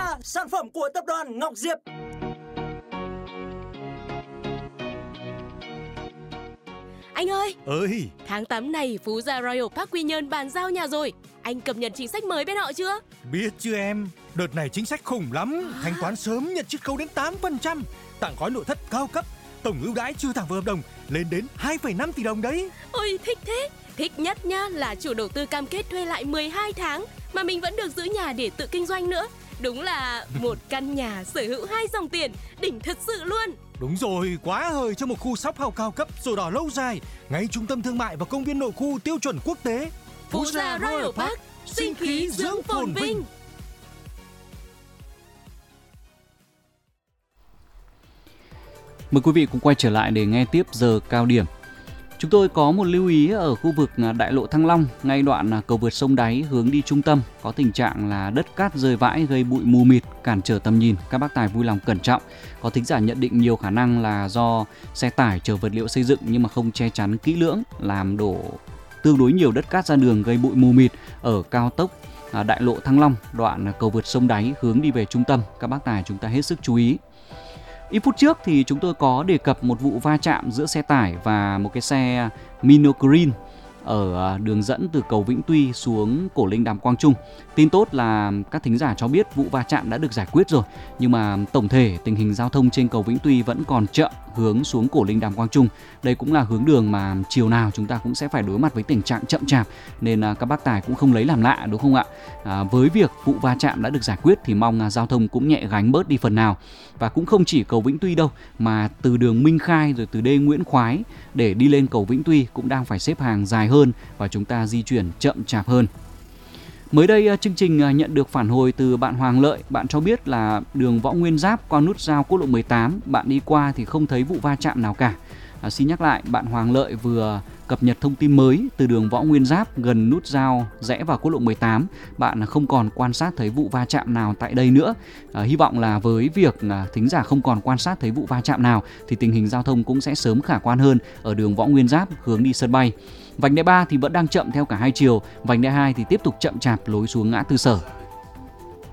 Gia, sản phẩm của tập đoàn Ngọc Diệp. Anh ơi! Ơi! Tháng 8 này Phú Gia Royal Park Quy Nhơn bàn giao nhà rồi. Anh cập nhật chính sách mới bên họ chưa? Biết chứ em. Đợt này chính sách khủng lắm. Thanh toán sớm nhận chiết khấu đến 8%. Tặng gói nội thất cao cấp. Tổng ưu đãi chưa thẳng vào hợp đồng lên đến 2,5 tỷ đồng đấy. Ôi thích thế. Thích nhất nhá là chủ đầu tư cam kết thuê lại 12 tháng mà mình vẫn được giữ nhà để tự kinh doanh nữa. Đúng là một căn nhà sở hữu 2 dòng tiền, đỉnh thật sự luôn. Đúng rồi, quá hời cho một khu shop house cao cấp, sổ đỏ lâu dài, ngay trung tâm thương mại và công viên nội khu tiêu chuẩn quốc tế. Phú Gia Royal Park, sinh khí dưỡng phồn vinh. Mời quý vị cùng quay trở lại để nghe tiếp giờ cao điểm. Chúng tôi có một lưu ý ở khu vực đại lộ Thăng Long, ngay đoạn cầu vượt sông Đáy hướng đi trung tâm, có tình trạng là đất cát rơi vãi gây bụi mù mịt, cản trở tầm nhìn. Các bác tài vui lòng cẩn trọng. Có thính giả nhận định nhiều khả năng là do xe tải chở vật liệu xây dựng nhưng mà không che chắn kỹ lưỡng, làm đổ tương đối nhiều đất cát ra đường gây bụi mù mịt ở cao tốc đại lộ Thăng Long, đoạn cầu vượt sông Đáy hướng đi về trung tâm. Các bác tài chúng ta hết sức chú ý. Ít phút trước thì chúng tôi có đề cập một vụ va chạm giữa xe tải và một cái xe Mino Green ở đường dẫn từ cầu Vĩnh Tuy xuống Cổ Linh Đàm Quang Trung. Tin tốt là các thính giả cho biết vụ va chạm đã được giải quyết rồi, nhưng mà tổng thể tình hình giao thông trên cầu Vĩnh Tuy vẫn còn chậm hướng xuống Cổ Linh Đàm Quang Trung. Đây cũng là hướng đường mà chiều nào chúng ta cũng sẽ phải đối mặt với tình trạng chậm chạp, nên các bác tài cũng không lấy làm lạ, đúng không ạ? Với việc vụ va chạm đã được giải quyết thì mong giao thông cũng nhẹ gánh bớt đi phần nào. Và cũng không chỉ cầu Vĩnh Tuy đâu, mà từ đường Minh Khai rồi từ đê Nguyễn Khoái để đi lên cầu Vĩnh Tuy cũng đang phải xếp hàng dài hơn và chúng ta di chuyển chậm chạp hơn. Mới đây chương trình nhận được phản hồi từ bạn Hoàng Lợi. Bạn cho biết là đường Võ Nguyên Giáp qua nút giao quốc lộ 18, bạn đi qua thì không thấy vụ va chạm nào cả. Xin nhắc lại, bạn Hoàng Lợi vừa cập nhật thông tin mới từ đường Võ Nguyên Giáp gần nút giao rẽ vào quốc lộ 18. Bạn không còn quan sát thấy vụ va chạm nào tại đây nữa. Hy vọng là với việc thính giả không còn quan sát thấy vụ va chạm nào thì tình hình giao thông cũng sẽ sớm khả quan hơn ở đường Võ Nguyên Giáp hướng đi sân bay. Vành đai 3 thì vẫn đang chậm theo cả hai chiều, vành đai 2 thì tiếp tục chậm chạp lối xuống ngã tư Sở.